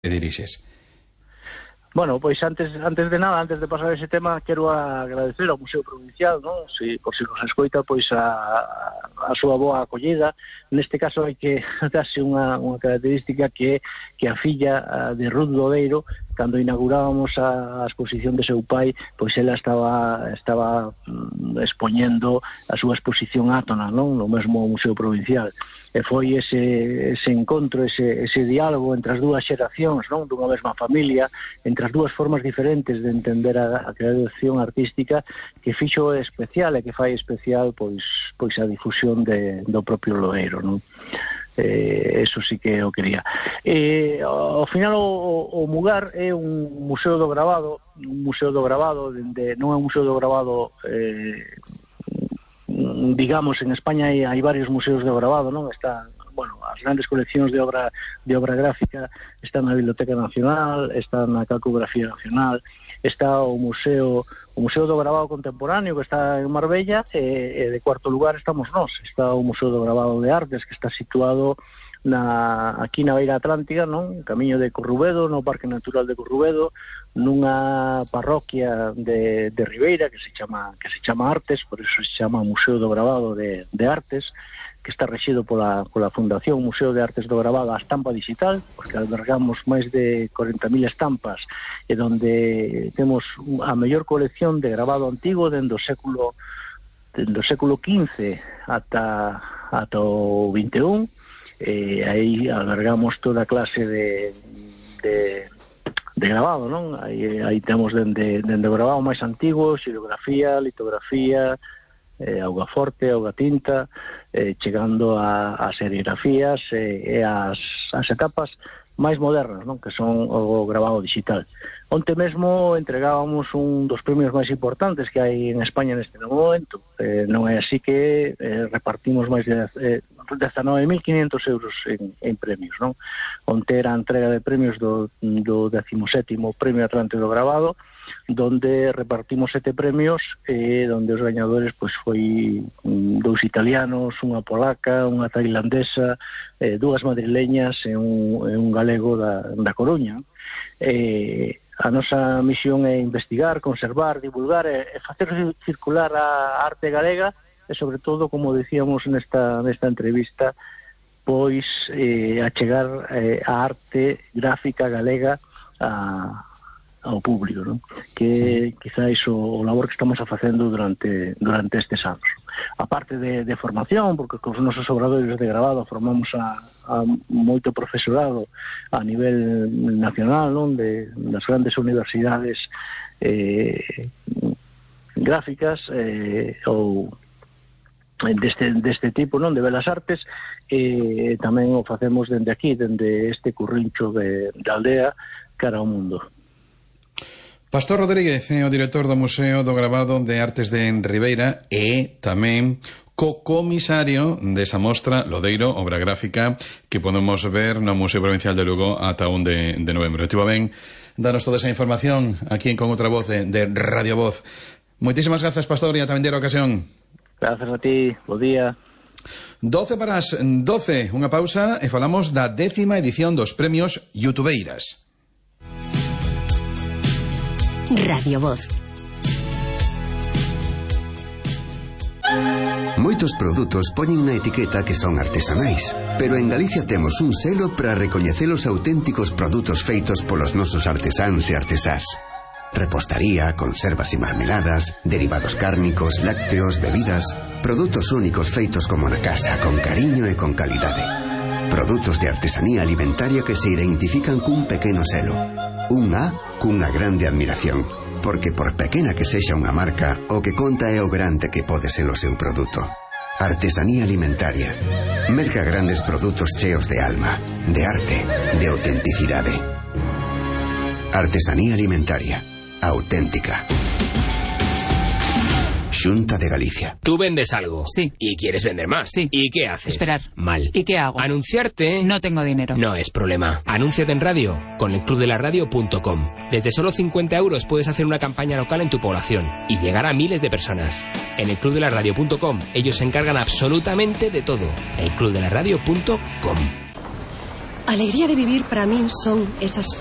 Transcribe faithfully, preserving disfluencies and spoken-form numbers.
dirixes. Bueno, pois antes antes de nada, antes de pasar ese tema, quero agradecer ao Museo Provincial, non? Si, por si nos escoita, pois a, a súa boa acollida. Neste caso hai que darse unha, unha característica que, que a filla de Ruth Lodeiro, cando inaugurábamos a, a exposición de seu pai, pois ela estaba estaba mm, expoñendo a súa exposición átona, non? No mesmo Museo Provincial. E foi ese, ese encontro, ese, ese diálogo entre as dúas xeracións, non? Dunha mesma familia, entre as dúas formas diferentes de entender a, a creación artística, que fixo especial e que fai especial pois pois a difusión de, do propio Loeiro, non? Eh, eso sí que o quería. Eh, ao final o, o Mugar é un museo do gravado, un museo do gravado, de, non é un museo do gravado eh, digamos, en España hai, hai varios museos de gravado, non? Está, bueno, as grandes coleccións de obra de obra gráfica están na Biblioteca Nacional, están na Calcografía Nacional, está o Museo o Museo do Gravado Contemporáneo, que está en Marbella, e, e de cuarto lugar estamos nós, está o Museo do Gravado de Artes, que está situado na, aquí na Beira Atlántica, non? Camiño de Corrubedo, no Parque Natural de Corrubedo, nunha parroquia de, de Ribeira que se chama que se chama Artes, por eso se chama Museo do Gravado de, de Artes, que está rexido pola, pola Fundación Museo de Artes do Gravado a Estampa Digital, porque albergamos máis de corenta mil estampas, e donde temos a mellor colección de gravado antigo dende o século dende o século quince ata, ata o vinte e un. E aí albergamos toda clase de, de, de gravado, non? Aí, aí temos dende, dende o gravado máis antigo, xilografía, litografía, eh, auga forte, auga tinta, eh, chegando a, a serigrafías e, e as, as etapas máis modernas, non? Que son o gravado digital. Onte mesmo entregábamos un dos premios máis importantes que hai en España neste momento. Eh, non é así que eh, repartimos máis de eh, dezanove mil quinhentos euros en, en premios, non? Onte era a entrega de premios do, do decimosétimo Premio Atlante do Gravado, donde repartimos sete premios e donde os gañadores pois foi dous italianos, unha polaca, unha tailandesa, eh, dúas madrileñas e un, e un galego da, da Coruña. Eh, a nosa misión é investigar, conservar, divulgar e, e facer circular a arte galega e, sobre todo, como decíamos nesta, nesta entrevista, pois eh, achegar eh, a arte gráfica galega a, ao público, non? Que quizás o, o labor que estamos a facendo durante, durante estes anos. A parte de, de formación, porque cos nosos obradoiros de gravado formamos a, a moito profesorado a nivel nacional, non? De, das grandes universidades eh, gráficas eh, ou deste, deste tipo, non? De Belas Artes, e tamén o facemos dende aquí, dende este currincho de, de aldea cara ao mundo. Pastor Rodríguez é o director do Museo do Gravado de Artes de Ribeira e tamén co-comisario desa mostra Lodeiro, obra gráfica, que podemos ver no Museo Provincial de Lugo ata un de, de novembro. Estivo ben danos toda esa información aquí en Con Outra Voz de, de Radio Voz. Moitísimas grazas, Pastor, e ata vindeira ocasión. Grazas a ti, bo día. doce para as doce, unha pausa e falamos da décima edición dos premios Youtubeiras. Radio Voz. Moitos produtos poñen na etiqueta que son artesanais, pero en Galicia temos un selo para recoñecer os auténticos produtos feitos polos nosos artesáns e artesás. Repostaría, conservas e marmeladas, derivados cárnicos, lácteos, bebidas, produtos únicos feitos como na casa, con cariño e con calidade. Produtos de artesanía alimentaria que se identifican cun pequeno selo. Un A cunha grande admiración, porque por pequena que sexa unha marca, o que conta é o grande que pode ser o seu produto. Artesanía alimentaria. Merca grandes produtos cheos de alma, de arte, de autenticidade. Artesanía alimentaria. Auténtica. Xunta de Galicia. Tú vendes algo. Sí. Y quieres vender más. Sí. ¿Y qué haces? Esperar. Mal. ¿Y qué hago? Anunciarte. No tengo dinero. No es problema. Anúnciate en radio con el club de la radio punto com. Desde solo cincuenta euros puedes hacer una campaña local en tu población y llegar a miles de personas. En el club de la radio punto com ellos se encargan absolutamente de todo. el club de la radio punto com. alegría de vivir para min son esas